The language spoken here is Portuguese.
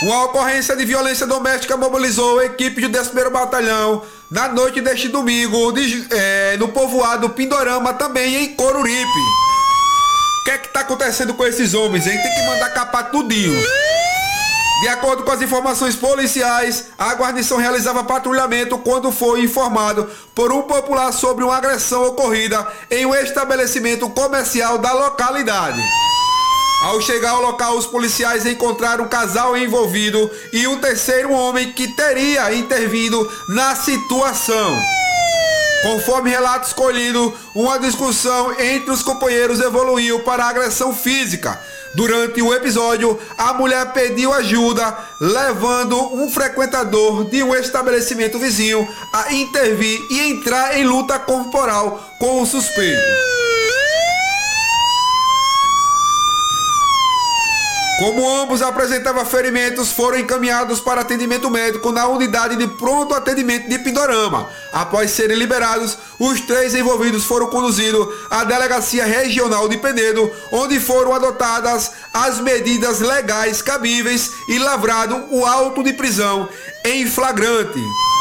Uma ocorrência de violência doméstica mobilizou a equipe do 11º Batalhão na noite deste domingo no povoado Pindorama, também em Coruripe. O que é que tá acontecendo com esses homens, hein? Tem que mandar capar tudinho. De acordo com as informações policiais, a guarnição realizava patrulhamento quando foi informado por um popular sobre uma agressão ocorrida em um estabelecimento comercial da localidade. Ao chegar ao local, os policiais encontraram um casal envolvido e um terceiro homem que teria intervindo na situação. Conforme relatos colhidos, uma discussão entre os companheiros evoluiu para agressão física. Durante o episódio, a mulher pediu ajuda, levando um frequentador de um estabelecimento vizinho a intervir e entrar em luta corporal com o suspeito. Como ambos apresentavam ferimentos, foram encaminhados para atendimento médico na unidade de pronto atendimento de Pindorama. Após serem liberados, os três envolvidos foram conduzidos à Delegacia Regional de Penedo, onde foram adotadas as medidas legais cabíveis e lavrado o auto de prisão em flagrante.